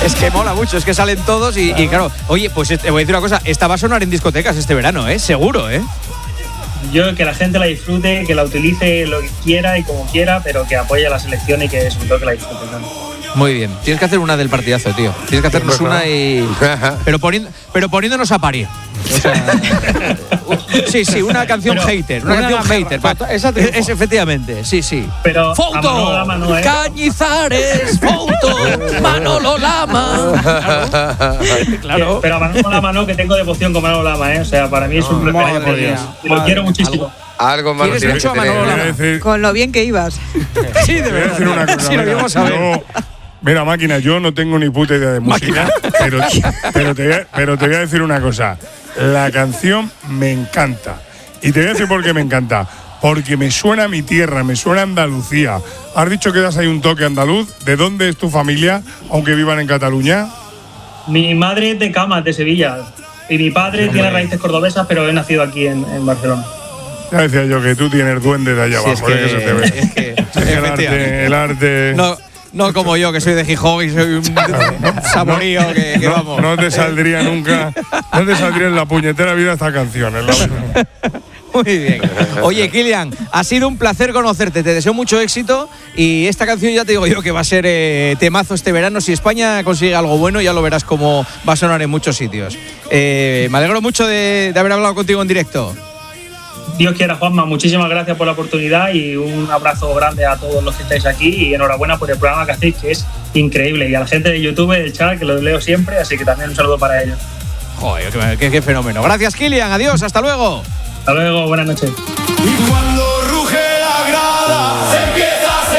Es que mola mucho, es que salen todos y claro. Oye, pues te voy a decir una cosa, esta va a sonar en discotecas este verano, seguro, Yo que la gente la disfrute, que la utilice lo que quiera y como quiera, pero que apoye a la selección y que sobre todo que la disfrute, ¿no? Muy bien, tienes que hacer una del partidazo, tío. Tienes que hacernos una y... Pero poniéndonos a parir. O sea, sí, una canción hater. Una canción hater. Es efectivamente, sí. Pero ¡Foto! ¿no, ¡Cañizares! ¡Foto! ¡Manolo Lama! Claro. Pero a Manolo Lama no, que tengo devoción con Manolo Lama, O sea, para mí es un referente. Y lo quiero muchísimo. Algo más ¿Quieres mucho a Manolo Lama? Con lo bien que ibas. Sí, de verdad. Decir una cosa, sí, lo íbamos a ver. Mira, máquina, yo no tengo ni puta idea de música, pero te voy a decir una cosa. La canción me encanta. Y te voy a decir por qué me encanta. Porque me suena a mi tierra, me suena a Andalucía. Has dicho que das ahí un toque andaluz. ¿De dónde es tu familia, aunque vivan en Cataluña? Mi madre es de Camas, de Sevilla. Y mi padre tiene raíces cordobesas, pero he nacido aquí en Barcelona. Ya decía yo que tú tienes duende de allá abajo, es que se te ve. El arte. No como yo, que soy de Gijón y soy un saborío que vamos. No te saldría nunca, no te saldría en la puñetera vida esta canción. Muy bien. Oye, Kylian, ha sido un placer conocerte. Te deseo mucho éxito y esta canción ya te digo yo que va a ser temazo este verano. Si España consigue algo bueno, ya lo verás cómo va a sonar en muchos sitios. Me alegro mucho de haber hablado contigo en directo. Dios quiera, Juanma, muchísimas gracias por la oportunidad y un abrazo grande a todos los que estáis aquí y enhorabuena por el programa que hacéis, que es increíble, y a la gente de YouTube, del chat, que los leo siempre, así que también un saludo para ellos. Joder, qué fenómeno. Gracias, Kylian, adiós, hasta luego. Hasta luego, buenas noches. Y cuando ruge la grada, se empieza a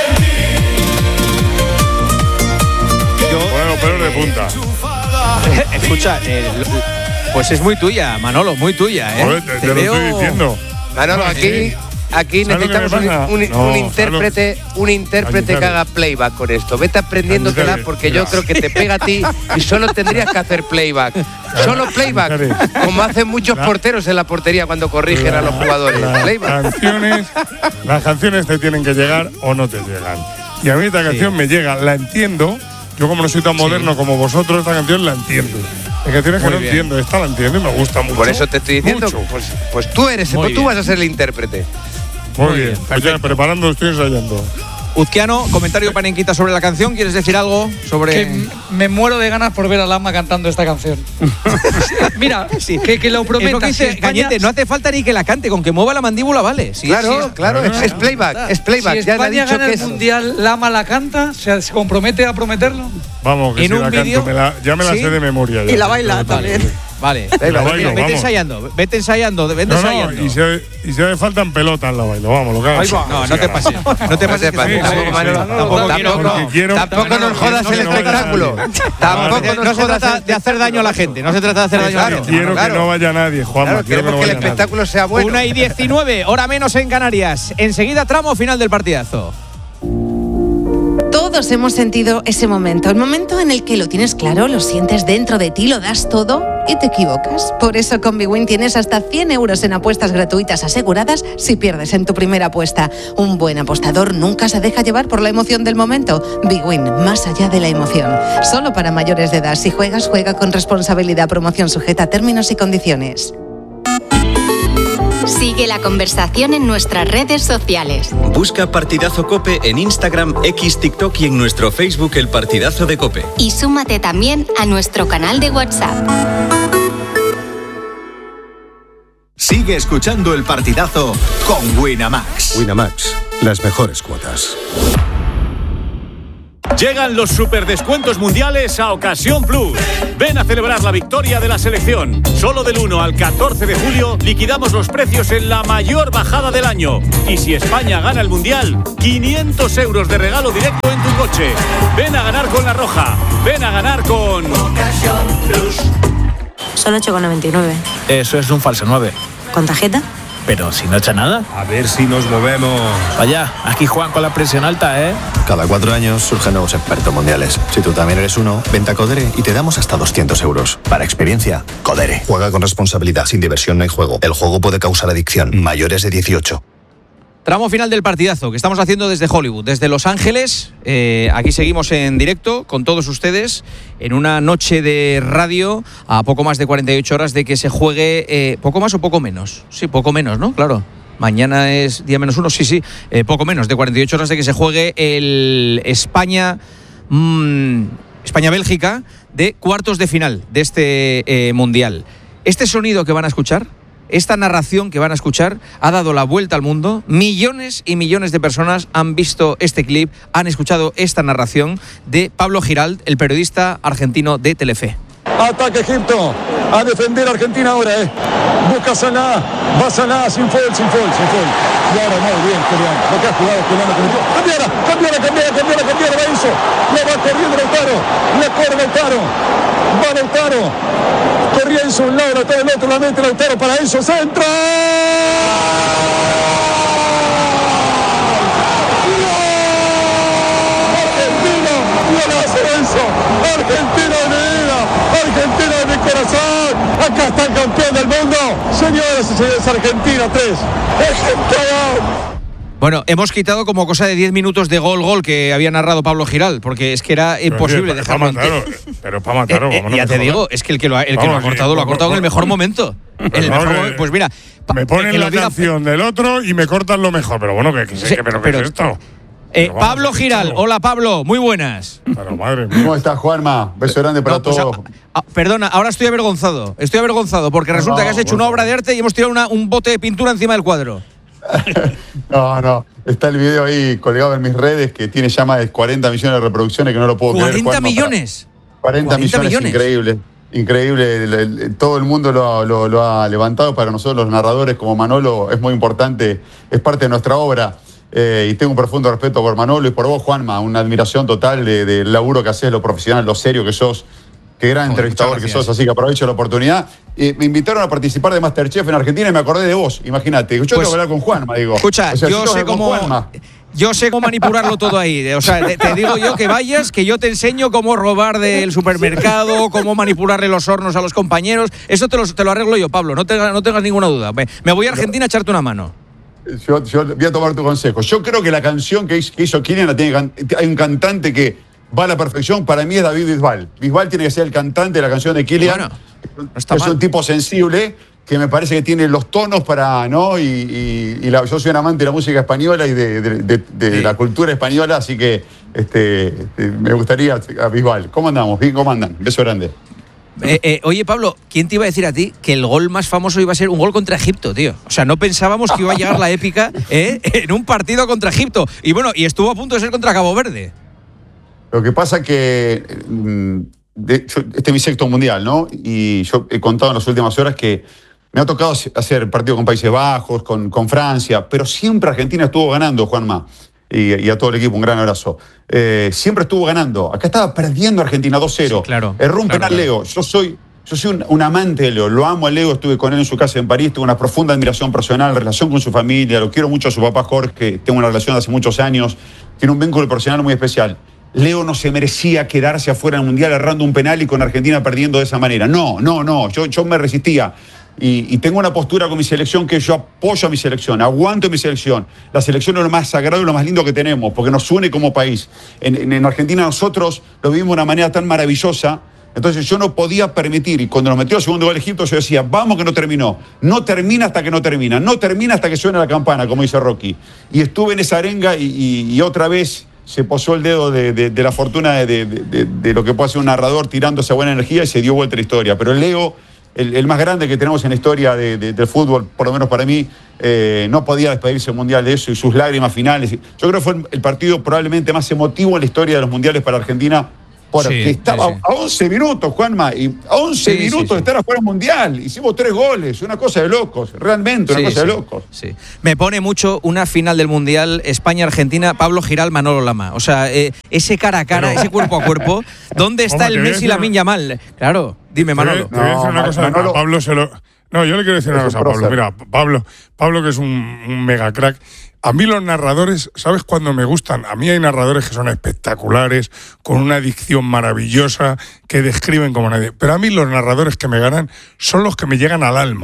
sentir. Bueno, pero de punta. Escucha, pues es muy tuya, Manolo, muy tuya, Joder, te lo estoy diciendo. Manolo, aquí necesitamos un intérprete que haga playback con esto. Vete aprendiéndotela porque yo creo que te pega a ti y solo tendrías que hacer playback. Solo playback, como hacen muchos porteros en la portería cuando corrigen a los jugadores. Las canciones te tienen que llegar o no te llegan. Y a mí esta canción me llega, la entiendo. Yo como no soy tan moderno como vosotros, esta canción la entiendo. Hay canciones que no entiendo, esta la entiendo y me gusta mucho. Por eso te estoy diciendo, pues tú vas a ser el intérprete. Muy bien. Pues ya preparando, estoy ensayando. Uzquiano, comentario panenquita sobre la canción. ¿Quieres decir algo sobre...? Que me muero de ganas por ver a Lama cantando esta canción. Mira, que lo prometa. Es lo que dice Cañete, no hace falta ni que la cante, con que mueva la mandíbula vale. Claro, es playback. Es playback. Si España gana el Mundial, Lama la canta, se compromete a prometerlo. Vamos, que si la canto, ya me la sé de memoria. Y la baila también. Vale. Vete ensayando. Y si hace falta en pelotas la bailo, vamos, lo que hagas. No te pases. Tampoco nos jodas el espectáculo. No se trata de hacer daño a la gente. Quiero que no vaya nadie, Juanma. Queremos que el espectáculo sea bueno. 1:19, hora menos en Canarias. Enseguida tramo final del partidazo. Todos hemos sentido ese momento, el momento en el que lo tienes claro, lo sientes dentro de ti, lo das todo y te equivocas. Por eso con Bwin tienes hasta 100 euros en apuestas gratuitas aseguradas si pierdes en tu primera apuesta. Un buen apostador nunca se deja llevar por la emoción del momento. Bwin, más allá de la emoción. Solo para mayores de edad. Si juegas, juega con responsabilidad. Promoción sujeta a términos y condiciones. Sigue la conversación en nuestras redes sociales. Busca Partidazo COPE en Instagram, X, TikTok y en nuestro Facebook El Partidazo de COPE. Y súmate también a nuestro canal de WhatsApp. Sigue escuchando El Partidazo con Winamax. Winamax, las mejores cuotas. Llegan los superdescuentos mundiales a Ocasión Plus. Ven a celebrar la victoria de la selección. Solo del 1 al 14 de julio liquidamos los precios en la mayor bajada del año. Y si España gana el mundial, 500 euros de regalo directo en tu coche. Ven a ganar con La Roja. Ven a ganar con Ocasión Plus. Solo 8,99. Eso es un falso 9. ¿Con tarjeta? Pero si no echa nada. A ver si nos movemos. Vaya, aquí Juan con la presión alta, ¿eh? Cada 4 años surgen nuevos expertos mundiales. Si tú también eres uno, vente a Codere y te damos hasta 200 euros. Para experiencia, Codere. Juega con responsabilidad. Sin diversión no hay juego. El juego puede causar adicción. Mayores de 18. Tramo final del partidazo que estamos haciendo desde Hollywood, desde Los Ángeles. Aquí seguimos en directo con todos ustedes en una noche de radio a poco más de 48 horas de que se juegue, poco más o poco menos. Sí, poco menos, ¿no? Claro. Mañana es día menos 1, sí, poco menos de 48 horas de que se juegue el España-Bélgica de cuartos de final de este Mundial. Este sonido que van a escuchar, esta narración que van a escuchar ha dado la vuelta al mundo. Millones y millones de personas han visto este clip, han escuchado esta narración de Pablo Giralt, el periodista argentino de Telefe. Ataca Egipto, a defender Argentina ahora, busca Salah, va Salah, sin foul. Y ahora muy bien, Julián, lo que ha jugado Julián, cambiara, va Enzo, le va corriendo Lautaro, le corre Lautaro, va Lautaro, corría Enzo un lado, Lautaro del otro, la mete Lautaro para Enzo, ¡centro! Argentina, golazo Enzo, Argentina de vida, Argentina de mi corazón, acá está el campeón del mundo, señoras y señores, Argentina 3, Argentina. Bueno, hemos quitado como cosa de 10 minutos de gol que había narrado Pablo Giralt, porque es que era imposible dejarlo. Pero para matarlo. Ya te digo, es que el que lo ha cortado, lo ha cortado en el mejor momento. Pues mira, me ponen la canción del otro y me cortan lo mejor. Pero bueno, ¿qué es esto? Pablo Giralt, hola Pablo, muy buenas. Pero madre mía. ¿Cómo estás, Juanma? Beso grande para todos. Perdona, ahora estoy avergonzado porque resulta que has hecho una obra de arte y hemos tirado un bote de pintura encima del cuadro. No, está el video ahí colgado en mis redes que tiene ya más de 40 millones de reproducciones que no lo puedo creer. ¿40 millones? 40 millones, increíble. Todo el mundo lo ha levantado. Para nosotros los narradores como Manolo es muy importante, es parte de nuestra obra. Y tengo un profundo respeto por Manolo y por vos, Juanma, una admiración total del laburo que haces, lo profesional, lo serio que sos. Qué gran entrevistador que sos, así que aprovecho la oportunidad. Me invitaron a participar de Masterchef en Argentina y me acordé de vos, imagínate. Yo tengo que hablar con Juanma, digo. Escucha, yo sé cómo manipularlo todo ahí. O sea, te digo yo que vayas, que yo te enseño cómo robar del supermercado, cómo manipularle los hornos a los compañeros. Eso te lo arreglo yo, Pablo, no tengas ninguna duda. Me voy a Argentina a echarte una mano. Yo voy a tomar tu consejo. Yo creo que la canción que hizo Kylian hay un cantante que va a la perfección, para mí es David Bisbal. Bisbal tiene que ser el cantante de la canción de Kylian. Bueno, es un tipo sensible que me parece que tiene los tonos para, ¿no? Yo soy un amante de la música española y de la cultura española, así que me gustaría a Bisbal. ¿Cómo andamos? Bien, ¿cómo andan? Beso grande. Oye, Pablo, ¿quién te iba a decir a ti que el gol más famoso iba a ser un gol contra Egipto, tío? O sea, no pensábamos que iba a llegar la épica en un partido contra Egipto. Y bueno, y estuvo a punto de ser contra Cabo Verde. Lo que pasa que este es mi sexto mundial, ¿no? Y yo he contado en las últimas horas que me ha tocado hacer partido con Países Bajos, con Francia, pero siempre Argentina estuvo ganando, Juanma, y a todo el equipo un gran abrazo. Siempre estuvo ganando. Acá estaba perdiendo Argentina 2-0. Sí, claro. Erró un penal Leo. Yo soy un amante de Leo, lo amo a Leo, estuve con él en su casa en París, tuve una profunda admiración personal, relación con su familia, lo quiero mucho a su papá Jorge, tengo una relación de hace muchos años, tiene un vínculo personal muy especial. Leo no se merecía quedarse afuera del Mundial errando un penal y con Argentina perdiendo de esa manera. No, yo me resistía. Y tengo una postura con mi selección que yo apoyo a mi selección, aguanto mi selección. La selección es lo más sagrado y lo más lindo que tenemos, porque nos une como país. En Argentina nosotros lo vivimos de una manera tan maravillosa. Entonces yo no podía permitir, y cuando nos metió el segundo gol Egipto, yo decía, vamos que no terminó. No termina hasta que no termina. No termina hasta que suene la campana, como dice Rocky. Y estuve en esa arenga y otra vez se posó el dedo de la fortuna de lo que puede hacer un narrador tirando esa buena energía y se dio vuelta la historia. Pero Leo, el más grande que tenemos en la historia del fútbol, por lo menos para mí, no podía despedirse del Mundial de eso y sus lágrimas finales. Yo creo que fue el partido probablemente más emotivo en la historia de los Mundiales para Argentina, porque estaba a 11 minutos, Juanma, y a 11 minutos de estar afuera del Mundial. Hicimos 3 goles, una cosa de locos, realmente una cosa de locos. Sí. Me pone mucho una final del Mundial España-Argentina, Pablo Giralt, Manolo Lama. O sea, ese cara a cara, ese cuerpo a cuerpo, ¿dónde está el Messi y Lamine Yamal? Claro, dime, Manolo. Te voy a decir una cosa, Manolo, Pablo se lo... No, yo le quiero decir una cosa a Pablo. Mira, Pablo que es un mega crack. A mí los narradores, ¿sabes cuándo me gustan? A mí hay narradores que son espectaculares, con una dicción maravillosa, que describen como nadie. Pero a mí los narradores que me ganan son los que me llegan al alma.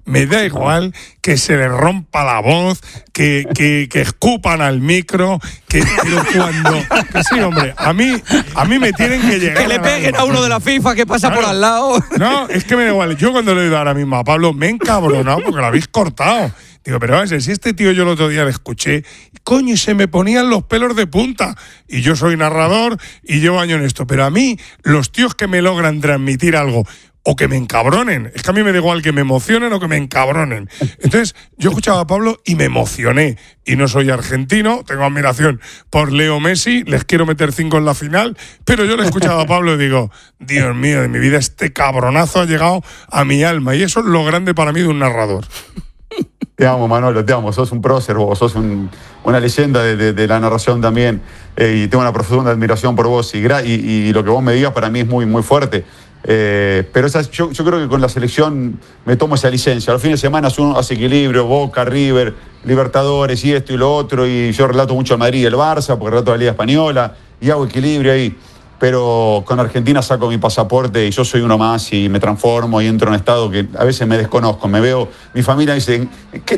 me da igual que se les rompa la voz, que escupan al micro, pero cuando... Que sí, hombre, a mí me tienen que llegar... Que le peguen a uno de la FIFA que pasa por al lado. No, es que me da igual. Yo cuando le he oído ahora mismo a Pablo me he encabronado porque lo habéis cortado. Digo, pero vamos a ver, si este tío yo el otro día le escuché, coño, y se me ponían los pelos de punta. Y yo soy narrador y llevo años en esto. Pero a mí, los tíos que me logran transmitir algo o que me encabronen, es que a mí me da igual que me emocionen o que me encabronen. Entonces, yo escuchaba a Pablo y me emocioné. Y no soy argentino, tengo admiración por Leo Messi, les quiero meter 5 en la final, pero yo le escuchaba a Pablo y digo, Dios mío, de mi vida este cabronazo ha llegado a mi alma. Y eso es lo grande para mí de un narrador. Te amo, Manolo, te amo. Sos un prócer vos, sos una leyenda de la narración también. Y tengo una profunda admiración por vos. Y lo que vos me digas para mí es muy, muy fuerte. Pero yo creo que con la selección me tomo esa licencia. A los fines de semana uno hace equilibrio, Boca, River, Libertadores y esto y lo otro. Y yo relato mucho el Madrid y el Barça, porque relato la Liga Española. Y hago equilibrio ahí. Pero con Argentina saco mi pasaporte y yo soy uno más y me transformo y entro en un estado que a veces me desconozco. Me veo, mi familia dice,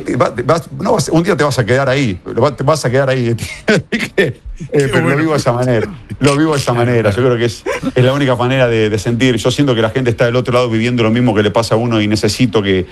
un día te vas a quedar ahí, te vas a quedar ahí. Pero lo vivo de esa manera. Lo vivo de esa manera. Yo creo que es la única manera de sentir. Yo siento que la gente está del otro lado viviendo lo mismo que le pasa a uno y necesito que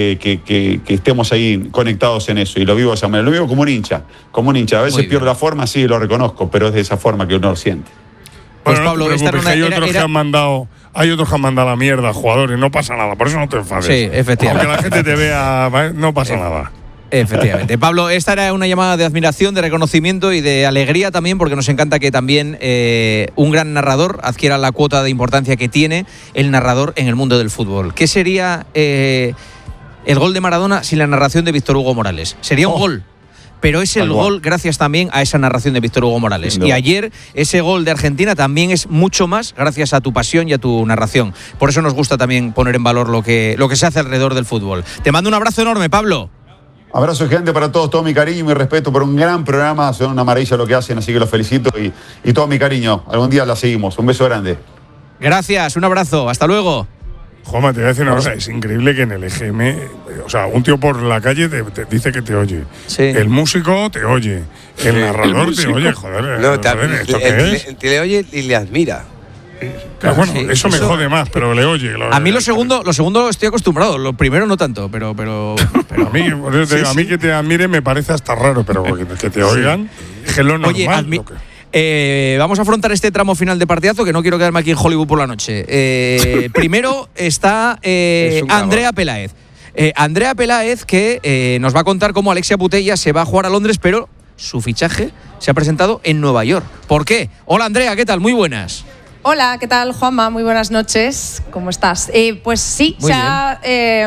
estemos ahí conectados en eso. Y lo vivo de esa manera. Lo vivo como un hincha. A veces pierdo la forma, sí, lo reconozco, pero es de esa forma que uno lo siente. Pues bueno, Pablo, hay otros que han mandado a la mierda a jugadores, no pasa nada, por eso no te enfades. Sí, efectivamente. Aunque la gente te vea, no pasa nada. Efectivamente. Pablo, esta era una llamada de admiración, de reconocimiento y de alegría también, porque nos encanta que también un gran narrador adquiera la cuota de importancia que tiene el narrador en el mundo del fútbol. ¿Qué sería el gol de Maradona sin la narración de Víctor Hugo Morales? Sería un gol. Pero es el gol gracias también a esa narración de Víctor Hugo Morales. Y ayer ese gol de Argentina también es mucho más gracias a tu pasión y a tu narración. Por eso nos gusta también poner en valor lo que se hace alrededor del fútbol. Te mando un abrazo enorme, Pablo. Abrazo gigante para todos, todo mi cariño y mi respeto por un gran programa. Son una maravilla lo que hacen, así que los felicito y todo mi cariño. Algún día la seguimos. Un beso grande. Gracias, un abrazo. Hasta luego. Juanma, te voy a decir una cosa, es increíble que en el EGM, o sea, un tío por la calle te dice que te oye. Sí. El músico te oye. El narrador te oye, joder. No, ¿esto qué es? Te le oye y le admira. Pero bueno, sí, eso me jode más, pero le oye. A mí lo segundo estoy acostumbrado, lo primero no tanto, pero a mí que te admire me parece hasta raro, pero que te oigan es que es lo normal. Oye, vamos a afrontar este tramo final de partidazo, que no quiero quedarme aquí en Hollywood por la noche. Primero está Andrea Peláez. Andrea Peláez, que nos va a contar cómo Alexia Putellas se va a jugar a Londres, pero su fichaje se ha presentado en Nueva York. ¿Por qué? Hola Andrea, ¿qué tal? Muy buenas. Hola, ¿qué tal, Juanma? Muy buenas noches. ¿Cómo estás? Pues sí, ya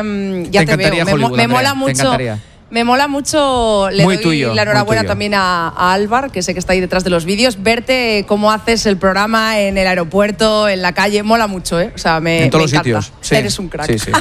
te veo. Me mola mucho. Me mola mucho, le doy la enhorabuena también a Álvar, que sé que está ahí detrás de los vídeos, verte cómo haces el programa en el aeropuerto, en la calle, mola mucho, ¿eh? O sea, en todos los sitios. Sí. Eres un crack. Sí, sí.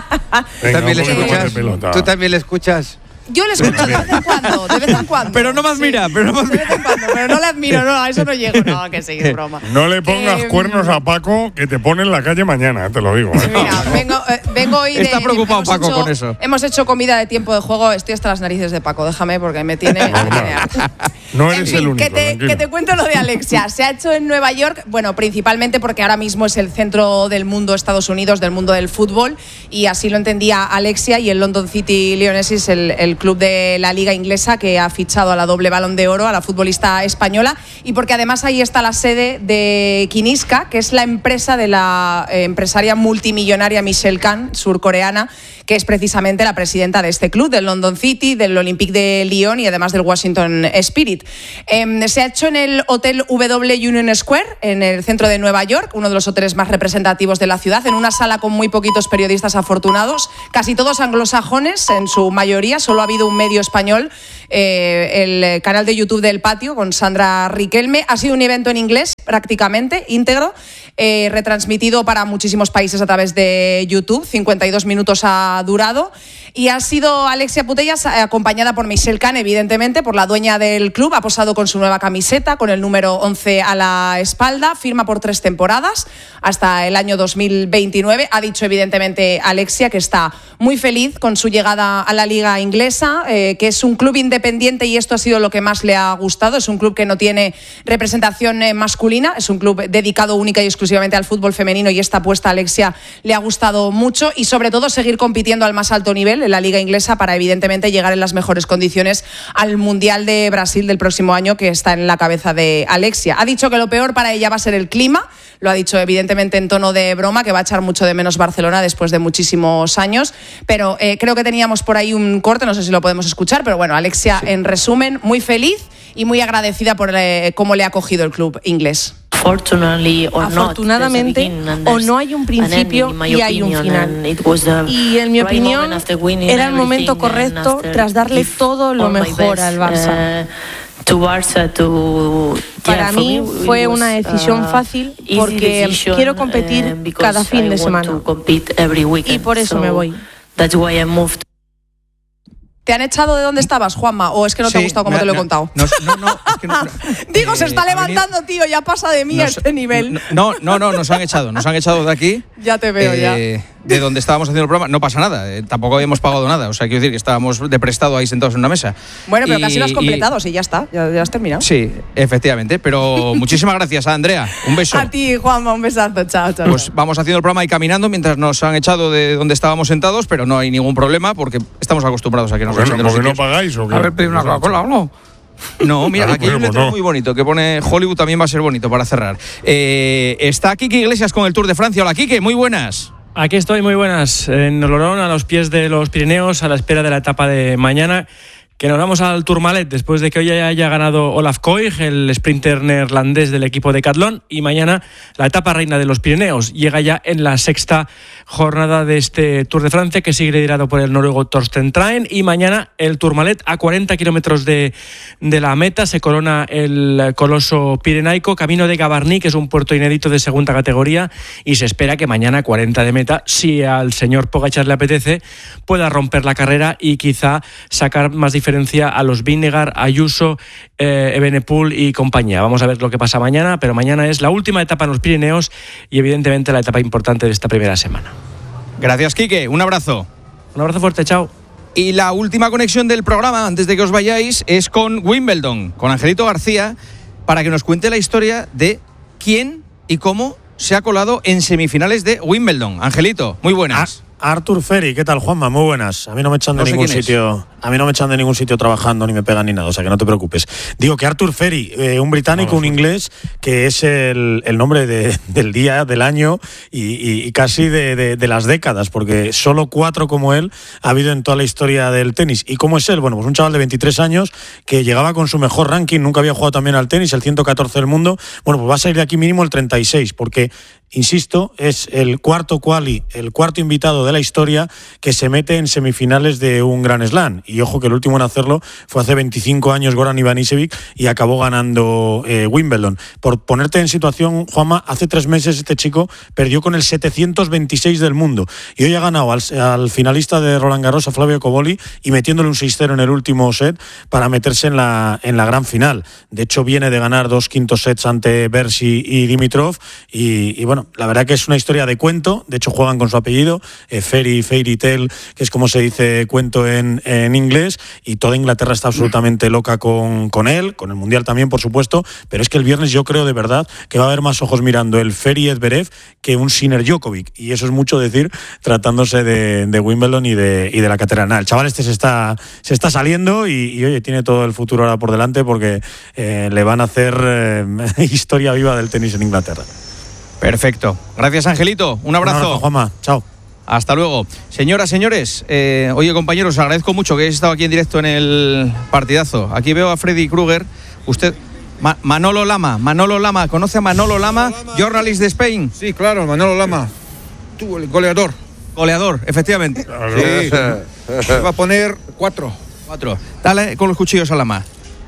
¿Tú también le escuchas? Yo le escucho de vez en cuando. Pero no más mira, De vez en cuando, pero no le admiro, no, a eso no llego. No, que sí, es broma. No le pongas cuernos a Paco, que te pone en la calle mañana, te lo digo. Mira, vengo hoy de... Está preocupado Paco con eso. Hemos hecho comida de tiempo de juego, estoy hasta las narices de Paco, déjame, porque me tiene... No eres el único. Que te cuento lo de Alexia. Se ha hecho en Nueva York, bueno, principalmente porque ahora mismo es el centro del mundo Estados Unidos, del mundo del fútbol, y así lo entendía Alexia, y el London City Lionesses, el club de la liga inglesa que ha fichado a la doble Balón de Oro, a la futbolista española, y porque además ahí está la sede de Kiniska, que es la empresa de la empresaria multimillonaria Michelle Khan, surcoreana, que es precisamente la presidenta de este club, del London City, del Olympique de Lyon y además del Washington Spirit. Se ha hecho en el Hotel W Union Square, en el centro de Nueva York, uno de los hoteles más representativos de la ciudad, en una sala con muy poquitos periodistas afortunados, casi todos anglosajones en su mayoría, solo ha habido un medio español, el canal de YouTube del Patio, con Sandra Riquelme. Ha sido un evento en inglés, prácticamente, íntegro, retransmitido para muchísimos países a través de YouTube, 52 minutos ha durado, y ha sido Alexia Putellas acompañada por Michelle Khan, evidentemente, por la dueña del club, ha posado con su nueva camiseta, con el número 11 a la espalda, firma por 3 temporadas, hasta el año 2029, ha dicho evidentemente Alexia que está muy feliz con su llegada a la Liga Inglesa, que es un club independiente y esto ha sido lo que más le ha gustado, es un club que no tiene representación masculina, es un club dedicado única y exclusivamente al fútbol femenino y esta apuesta a Alexia le ha gustado mucho y sobre todo seguir compitiendo al más alto nivel en la Liga Inglesa para evidentemente llegar en las mejores condiciones al Mundial de Brasil del próximo año que está en la cabeza de Alexia. Ha dicho que lo peor para ella va a ser el clima, lo ha dicho evidentemente en tono de broma, que va a echar mucho de menos Barcelona después de muchísimos años, pero creo que teníamos por ahí un corte, no sé si lo podemos escuchar, pero bueno, Alexia en resumen, muy feliz y muy agradecida por cómo le ha acogido el club inglés. Afortunadamente, o no hay un principio y hay un final. Y en mi opinión, era el momento correcto tras darle todo lo mejor al Barça. Para mí fue una decisión fácil porque quiero competir cada fin de semana. Y por eso me voy. ¿Te han echado de dónde estabas, Juanma? ¿O es que no te ha gustado como te lo he contado? No, es que no. Digo, se está levantando, tío, ya pasa de mí a este nivel. No, nos han echado de aquí. Ya te veo, ya. De donde estábamos haciendo el programa, no pasa nada, tampoco habíamos pagado nada, o sea, quiero decir que estábamos de prestado ahí sentados en una mesa. Bueno, pero casi lo has completado, sí, ya está, ya has terminado. Sí, efectivamente, pero muchísimas gracias a Andrea, un beso. A ti, Juanma, un besazo, chao. Pues vamos haciendo el programa y caminando mientras nos han echado de donde estábamos sentados, pero no hay ningún problema porque estamos acostumbrados a que nos echen de los sitios. ¿No pagáis o qué? A ver, pedir una Coca-Cola o no. No, mira, aquí hay un letrero muy bonito que pone Hollywood, también va a ser bonito para cerrar. Está Quique Iglesias con el Tour de Francia. Hola, Quique, muy buenas. Aquí estoy, muy buenas. En Olorón, a los pies de los Pirineos, a la espera de la etapa de mañana, que nos vamos al Tourmalet después de que hoy haya ganado Olaf Koig, el sprinter neerlandés del equipo Decathlon, y mañana la etapa reina de los Pirineos llega ya en la 6ª jornada de este Tour de Francia, que sigue liderado por el noruego Torsten Train, y mañana el Tourmalet a 40 kilómetros de la meta se corona el coloso pirenaico, camino de Gavarnie, que es un puerto inédito de segunda categoría, y se espera que mañana a 40 de meta, si al señor Pogačar le apetece, pueda romper la carrera y quizá sacar más diferencia a los Vingegaard, Ayuso, Evenepoel y compañía. Vamos a ver lo que pasa mañana, pero mañana es la última etapa en los Pirineos y evidentemente la etapa importante de esta primera semana. Gracias, Quique, un abrazo. Un abrazo fuerte, chao. Y la última conexión del programa, antes de que os vayáis, es con Wimbledon, con Angelito García, para que nos cuente la historia de quién y cómo se ha colado en semifinales de Wimbledon. Angelito, muy buenas. Artur Ferry, ¿qué tal, Juanma? Muy buenas. A mí no me echan de ningún sitio. A mí no me echan de ningún sitio trabajando, ni me pegan ni nada, o sea que no te preocupes. Digo que Artur Ferry, un británico, un inglés, que es el nombre del día, del año y casi de las décadas, porque solo 4 como él ha habido en toda la historia del tenis. ¿Y cómo es él? Bueno, pues un chaval de 23 años que llegaba con su mejor ranking, nunca había jugado también al tenis, el 114 del mundo. Bueno, pues va a salir de aquí mínimo el 36, porque, insisto, es el cuarto quali, el cuarto invitado de la historia que se mete en semifinales de un Grand Slam. Y ojo que el último en hacerlo fue hace 25 años Goran Ivanisevic y acabó ganando Wimbledon. Por ponerte en situación, Juanma, hace 3 meses este chico perdió con el 726 del mundo y hoy ha ganado al finalista de Roland Garros, a Flavio Cobolli, y metiéndole un 6-0 en el último set para meterse en la gran final. De hecho, viene de ganar 2 quintos sets ante Bercy y Dimitrov y bueno, la verdad que es una historia de cuento. De hecho, juegan con su apellido, Fairy Tale, que es como se dice cuento en inglés, y toda Inglaterra está absolutamente loca con él, con el Mundial también, por supuesto, pero es que el viernes yo creo de verdad que va a haber más ojos mirando el Ferry Edverev que un Sinner Djokovic, y eso es mucho decir tratándose de Wimbledon y de la catedral. El chaval este se está saliendo y oye, tiene todo el futuro ahora por delante porque le van a hacer historia viva del tenis en Inglaterra. Perfecto. Gracias, Angelito. Un abrazo. Un abrazo, Juanma. Chao. Hasta luego. Señoras, señores, oye, compañeros, os agradezco mucho que hayáis estado aquí en directo en el partidazo. Aquí veo a Freddy Krueger. Usted, Manolo Lama, ¿conoce a Manolo Lama? Journalist de Spain. Sí, claro, Manolo Lama. Tú, el goleador. Goleador, efectivamente. Sí. Va a poner 4. Dale con los cuchillos a Lama.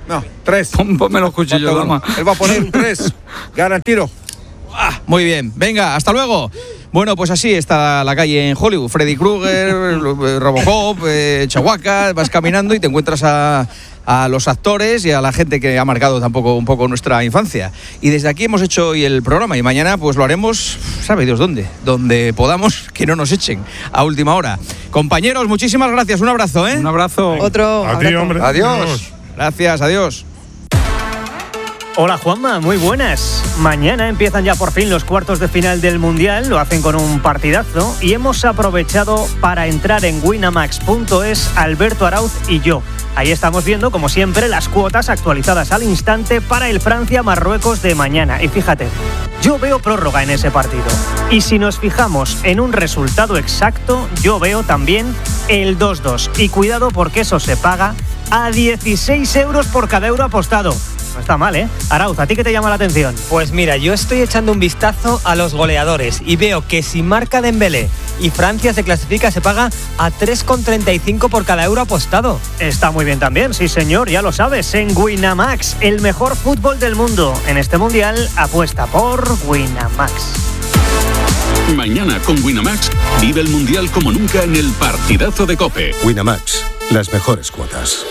No, 3. Ponme los cuchillos, dama. Él va a poner 3. Gana el tiro. Muy bien, venga, hasta luego. Bueno, pues así está la calle en Hollywood. Freddy Krueger, Robocop, Chewbacca, vas caminando y te encuentras a los actores y a la gente que ha marcado tampoco un poco nuestra infancia. Y desde aquí hemos hecho hoy el programa y mañana pues lo haremos, sabe Dios dónde, donde podamos, que no nos echen a última hora. Compañeros, muchísimas gracias, un abrazo, ¿eh? Un abrazo. Otro. A ti, hombre. Adiós. Gracias, adiós. Hola Juanma, muy buenas. Mañana empiezan ya por fin los cuartos de final del Mundial, lo hacen con un partidazo y hemos aprovechado para entrar en winamax.es Alberto Arauz y yo. Ahí estamos viendo, como siempre, las cuotas actualizadas al instante para el Francia-Marruecos de mañana. Y fíjate, yo veo prórroga en ese partido. Y si nos fijamos en un resultado exacto, yo veo también el 2-2. Y cuidado porque eso se paga a 16 euros por cada euro apostado. No está mal, ¿eh? Arauz, ¿a ti qué te llama la atención? Pues mira, yo estoy echando un vistazo a los goleadores y veo que si marca Dembélé y Francia se clasifica, se paga a 3,35 por cada euro apostado. Está muy bien también, sí señor, ya lo sabes, en Winamax, el mejor fútbol del mundo. En este Mundial, apuesta por Winamax. Mañana con Winamax, vive el Mundial como nunca en el partidazo de COPE. Winamax, las mejores cuotas.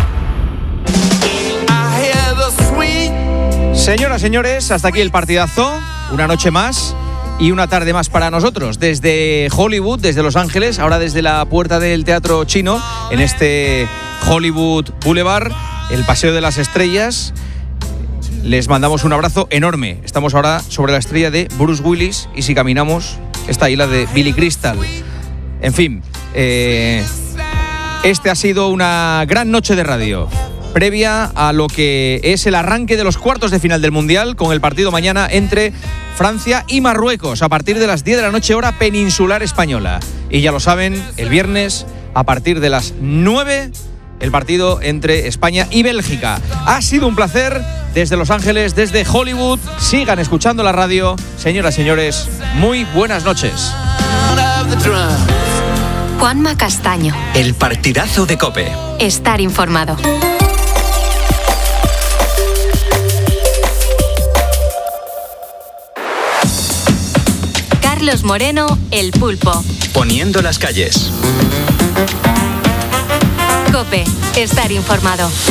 Señoras, señores, hasta aquí el partidazo. Una noche más y una tarde más para nosotros. Desde Hollywood, desde Los Ángeles, ahora desde la puerta del Teatro Chino, en este Hollywood Boulevard, el Paseo de las Estrellas. Les mandamos un abrazo enorme. Estamos ahora sobre la estrella de Bruce Willis y si caminamos, está ahí la de Billy Crystal. En fin, este ha sido una gran noche de radio, previa a lo que es el arranque de los cuartos de final del Mundial, con el partido mañana entre Francia y Marruecos, a partir de las 10 de la noche, hora peninsular española. Y ya lo saben, el viernes, a partir de las 9, el partido entre España y Bélgica. Ha sido un placer desde Los Ángeles, desde Hollywood. Sigan escuchando la radio. Señoras, señores, muy buenas noches. Juanma Castaño. El partidazo de COPE. Estar informado. Carlos Moreno, El Pulpo. Poniendo las calles. COPE. Estar informado.